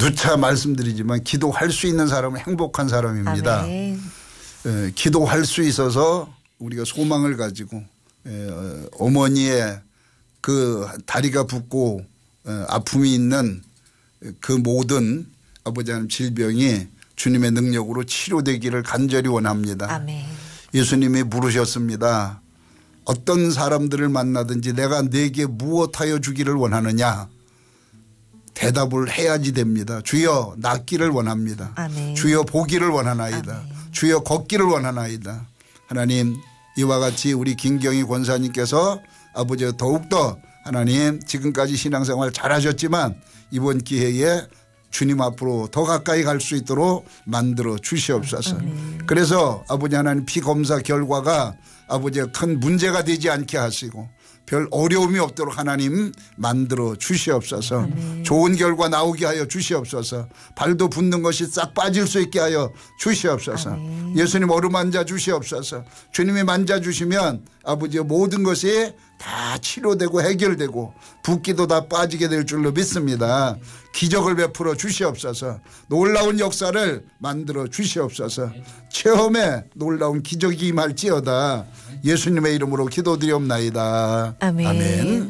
누차 말씀드리지만 기도할 수 있는 사람은 행복한 사람입니다. 아멘. 기도할 수 있어서 우리가 소망을 가지고 어머니의 그 다리가 붓고 아픔이 있는 그 모든 아버지 하나님 질병이 주님의 능력으로 치료되기를 간절히 원합니다. 아멘. 예수님이 물으셨습니다. 어떤 사람들을 만나든지 내가 네게 무엇하여 주기를 원하느냐. 대답을 해야지 됩니다. 주여 낫기를 원합니다. 아멘. 주여 보기를 원하나이다. 아멘. 주여 걷기를 원하나이다. 하나님 이와 같이 우리 김경희 권사님께서 아버지 더욱더 하나님 지금까지 신앙생활 잘하셨지만 이번 기회에 주님 앞으로 더 가까이 갈 수 있도록 만들어 주시옵소서. 그래서 아버지 하나님 피검사 결과가 아버지의 큰 문제가 되지 않게 하시고 별 어려움이 없도록 하나님 만들어 주시옵소서. 좋은 결과 나오게 하여 주시옵소서. 발도 붓는 것이 싹 빠질 수 있게 하여 주시옵소서. 예수님 어루만져 주시옵소서. 주님이 만져주시면 아버지의 모든 것이 다 치료되고 해결되고 붓기도 다 빠지게 될 줄로 믿습니다. 기적을 베풀어 주시옵소서. 놀라운 역사를 만들어 주시옵소서. 체험에 놀라운 기적이 임할지어다. 예수님의 이름으로 기도드리옵나이다. 아멘. 아멘.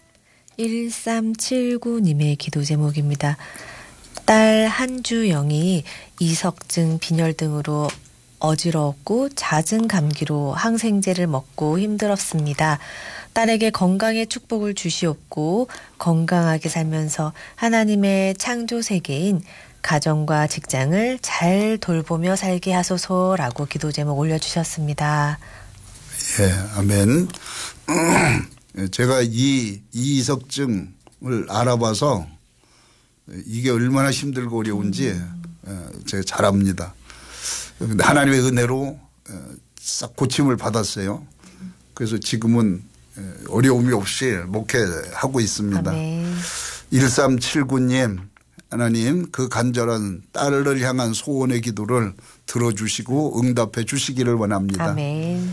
1379님의 기도 제목입니다. 딸 한주영이 이석증, 빈혈 등으로 어지러웠고 잦은 감기로 항생제를 먹고 힘들었습니다. 딸에게 건강의 축복을 주시옵고 건강하게 살면서 하나님의 창조 세계인 가정과 직장을 잘 돌보며 살게 하소서라고 기도 제목 올려주셨습니다. 예, 아멘. 제가 이 이석증을 알아봐서 이게 얼마나 힘들고 어려운지 제가 잘 압니다. 근데 하나님의 은혜로 싹 고침을 받았어요. 그래서 지금은 어려움이 없이 목회하고 있습니다. 아멘. 1379님 하나님 그 간절한 딸을 향한 소원의 기도를 들어주시고 응답해 주시기를 원합니다. 아멘.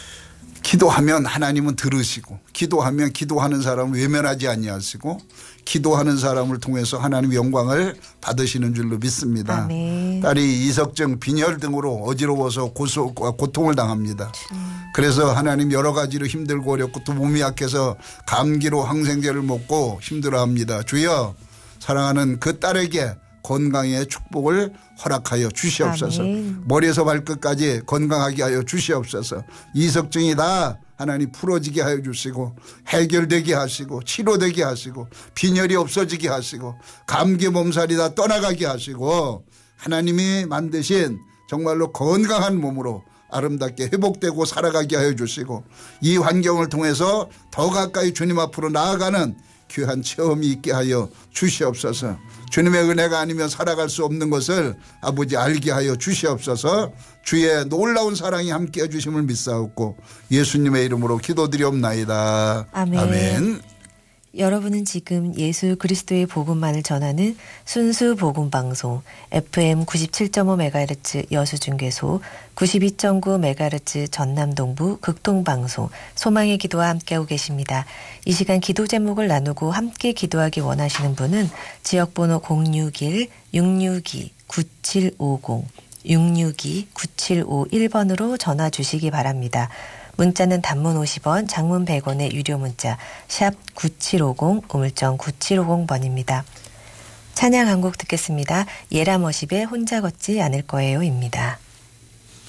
기도하면 하나님은 들으시고 기도하면 기도하는 사람은 외면하지 아니하시고 기도하는 사람을 통해서 하나님 영광을 받으시는 줄로 믿습니다. 아멘. 딸이 이석증 빈혈 등으로 어지러워서 고통을 당합니다. 그래서 하나님 여러 가지로 힘들고 어렵고 또 몸이 약해서 감기로 항생제를 먹고 힘들어합니다. 주여 사랑하는 그 딸에게 건강의 축복을 허락하여 주시옵소서. 아멘. 머리에서 발끝까지 건강하게 하여 주시옵소서. 이석증이 다 하나님 풀어지게 하여 주시고 해결되게 하시고 치료되게 하시고 빈혈이 없어지게 하시고 감기 몸살이 다 떠나가게 하시고 하나님이 만드신 정말로 건강한 몸으로 아름답게 회복되고 살아가게 하여 주시고 이 환경을 통해서 더 가까이 주님 앞으로 나아가는 귀한 체험이 있게 하여 주시옵소서. 주님의 은혜가 아니면 살아갈 수 없는 것을 아버지 알게 하여 주시옵소서. 주의 놀라운 사랑이 함께 해주심을 믿사옵고 예수님의 이름으로 기도드리옵나이다. 아멘. 아멘. 여러분은 지금 예수 그리스도의 복음만을 전하는 순수 복음 방송 FM 97.5MHz 여수중계소 92.9MHz 전남동부 극동방송 소망의 기도와 함께하고 계십니다. 이 시간 기도 제목을 나누고 함께 기도하기 원하시는 분은 지역번호 061-662-9750 662-9751번으로 전화 주시기 바랍니다. 문자는 단문 50원, 장문 100원의 유료 문자 샵 9750, 우물정 9750번입니다. 찬양 한 곡 듣겠습니다. 예람워십의 혼자 걷지 않을 거예요 입니다.